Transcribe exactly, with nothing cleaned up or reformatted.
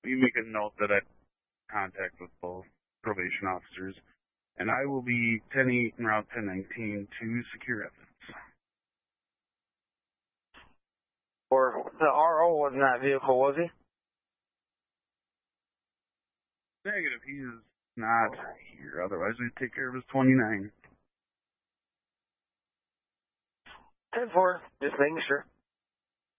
We make a note that I contact with both probation officers, and I will be ten eight and Route ten nineteen to secure evidence. Or the R O was in that vehicle, was he? Negative, he is not here. Otherwise, we'd take care of his twenty-nine. ten four, just making sure.